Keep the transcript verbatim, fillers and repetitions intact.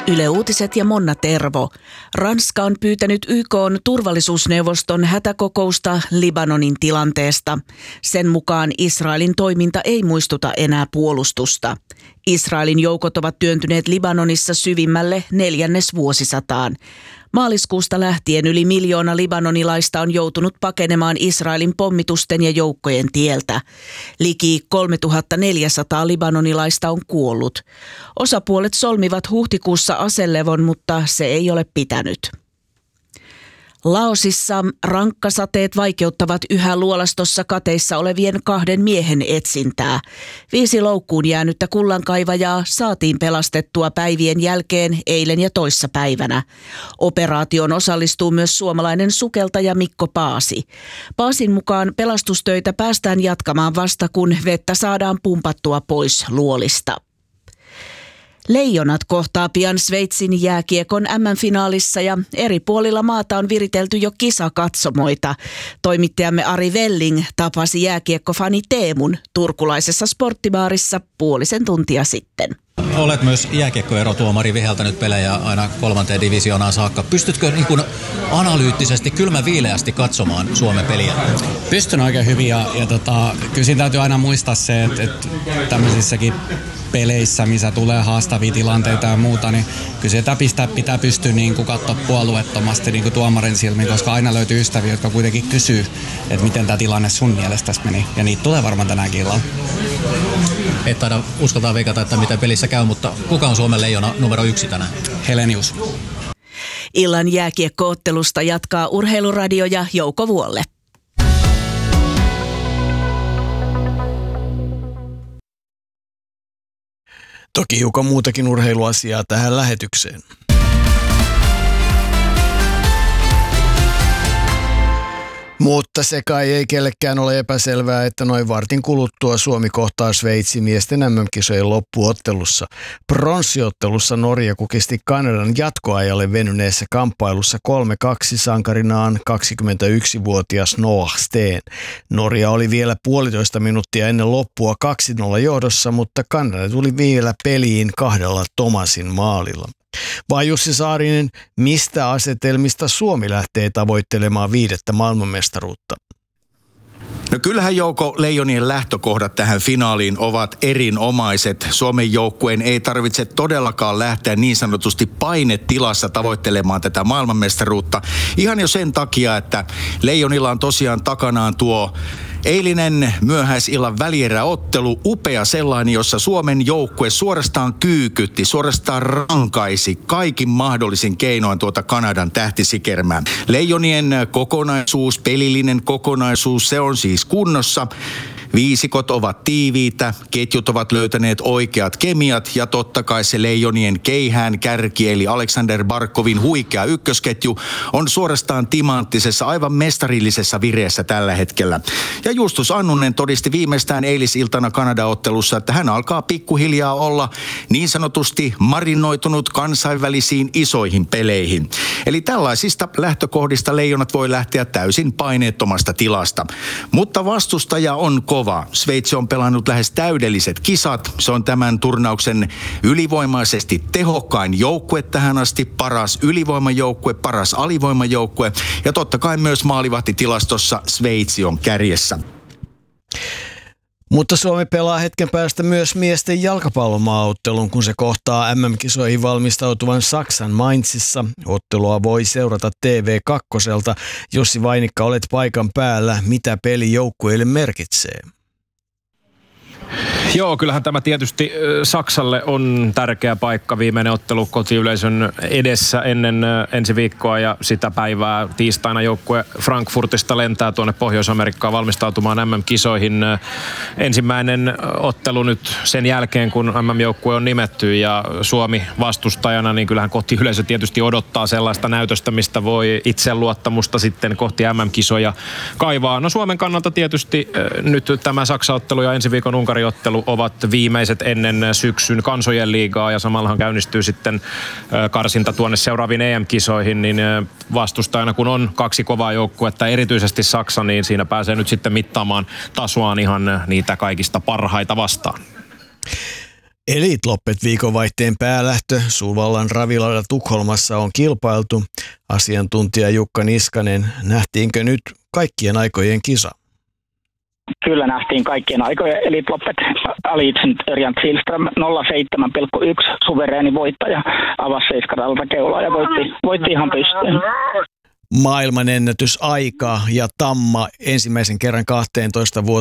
Yle Uutiset ja Monna Tervo. Ranska on pyytänyt Y K:n turvallisuusneuvoston hätäkokousta Libanonin tilanteesta. Sen mukaan Israelin toiminta ei muistuta enää puolustusta. Israelin joukot ovat työntyneet Libanonissa syvimmälle neljännesvuosisataan. Maaliskuusta lähtien yli miljoona libanonilaista on joutunut pakenemaan Israelin pommitusten ja joukkojen tieltä. Liki kolmetuhattaneljäsataa libanonilaista on kuollut. Osapuolet solmivat huhtikuussa aselevon, mutta se ei ole pitänyt. Laosissa rankkasateet vaikeuttavat yhä luolastossa kateissa olevien kahden miehen etsintää. Viisi loukkuun jäänyttä kullankaivajaa saatiin pelastettua päivien jälkeen eilen ja toissapäivänä. Operaatioon osallistuu myös suomalainen sukeltaja Mikko Paasi. Paasin mukaan pelastustöitä päästään jatkamaan vasta, kun vettä saadaan pumpattua pois luolista. Leijonat kohtaa pian Sveitsin jääkiekon äm äm-finaalissa ja eri puolilla maata on viritelty jo kisakatsomoita. Toimittajamme Ari Velling tapasi jääkiekkofani Teemun turkulaisessa sporttibaarissa puolisen tuntia sitten. Olet myös jääkiekkoerotuomari, viheltänyt pelejä aina kolmanteen divisioonaan saakka. Pystytkö niin kuin analyyttisesti, kylmäviileästi katsomaan Suomen peliä? Pystyn oikein hyvin ja, ja tota, kyllä siinä täytyy aina muistaa se, että, että tämmöisissäkin peleissä, missä tulee haastavia tilanteita ja muuta, niin kyllä sitä pitää, pitää pystyä niin kuin katsoa puolueettomasti niin kuin tuomarin silmiin, koska aina löytyy ystäviä, jotka kuitenkin kysyy, että miten tämä tilanne sun mielestä tässä meni. Ja niitä tulee varmaan tänäänkin illalla. Et taida uskaltaa veikata, että mitä pelissä käy, mutta kuka on Suomen leijona numero yksi tänään? Helenius. Illan jääkiekko-ottelusta jatkaa Urheiluradio ja Jouko Vuolle. Toki hiukan muutakin urheiluasiaa tähän lähetykseen. Mutta se kai ei kellekään ole epäselvää, että noin vartin kuluttua Suomi kohtaa Sveitsi miesten äm äm-kisojen loppuottelussa. Pronssiottelussa Norja kukisti Kanadan jatkoajalle venyneessä kamppailussa kolme kaksi sankarinaan kaksikymmentäyksivuotias Noah Steen. Norja oli vielä puolitoista minuuttia ennen loppua kaksi nolla johdossa, mutta Kanada tuli vielä peliin kahdella Thomasin maalilla. Vai Jussi Saarinen, mistä asetelmista Suomi lähtee tavoittelemaan viidettä maailmanmestaruutta? No kyllähän Jouko, leijonien lähtökohdat tähän finaaliin ovat erinomaiset. Suomen joukkueen ei tarvitse todellakaan lähteä niin sanotusti painetilassa tavoittelemaan tätä maailmanmestaruutta. Ihan jo sen takia, että leijonilla on tosiaan takanaan tuo eilinen myöhäisillan välieräottelu, upea sellainen, jossa Suomen joukkue suorastaan kyykytti, suorastaan rankaisi kaikin mahdollisin keinoin tuota Kanadan tähtisikermää. Leijonien kokonaisuus, pelillinen kokonaisuus, se on siis kunnossa. Viisikot ovat tiiviitä, ketjut ovat löytäneet oikeat kemiat ja totta kai se leijonien keihään kärki eli Aleksander Barkovin huikea ykkösketju on suorastaan timanttisessa, aivan mestarillisessa vireessä tällä hetkellä. Ja Justus Annunen todisti viimeistään eilisiltana Kanada-ottelussa, että hän alkaa pikkuhiljaa olla niin sanotusti marinoitunut kansainvälisiin isoihin peleihin. Eli tällaisista lähtökohdista leijonat voi lähteä täysin paineettomasta tilasta. Mutta vastustaja on kova. Sveitsi on pelannut lähes täydelliset kisat. Se on tämän turnauksen ylivoimaisesti tehokkain joukkue tähän asti. Paras ylivoimajoukkue, paras alivoimajoukkue ja totta kai myös maalivahtitilastossa Sveitsi on kärjessä. Mutta Suomi pelaa hetken päästä myös miesten jalkapallomaaottelun, kun se kohtaa äm äm-kisoihin valmistautuvan Saksan Mainzissa. Ottelua voi seurata T V kaksi. Jussi Vainikka, olet paikan päällä. Mitä peli joukkueille merkitsee? Joo, kyllähän tämä tietysti Saksalle on tärkeä paikka, viimeinen ottelu kotiyleisön edessä ennen ensi viikkoa ja sitä päivää. Tiistaina joukkue Frankfurtista lentää tuonne Pohjois-Amerikkaan valmistautumaan äm äm-kisoihin. Ensimmäinen ottelu nyt sen jälkeen, kun äm äm-joukkue on nimetty ja Suomi vastustajana, niin kyllähän kotiyleisö tietysti odottaa sellaista näytöstä, mistä voi itseluottamusta sitten kohti äm äm-kisoja kaivaa. No Suomen kannalta tietysti nyt tämä Saksa-ottelu ja ensi viikon Unkari-ottelu ovat viimeiset ennen syksyn kansojen liigaa ja samallahan käynnistyy sitten karsinta tuonne seuraaviin E M-kisoihin, niin vastustajana kun on kaksi kovaa joukkuetta, erityisesti Saksa, niin siinä pääsee nyt sitten mittaamaan tasoaan ihan niitä kaikista parhaita vastaan. Elitloppet viikonvaihteen päälähtö Suvallan ravilalla Tukholmassa on kilpailtu. Asiantuntija Jukka Niskanen, nähtiinkö nyt kaikkien aikojen kisa? Kyllä nähtiin kaikkien aikojen Elitloppet. Alitsen Örjan Silström nolla seitsemän pilkku yksi suvereeni voittaja avasi seiskadalta keulaa ja voitti, voitti ihan pystyyn. Maailmanennätysaika ja Tamma ensimmäisen kerran kahteentoista vuotta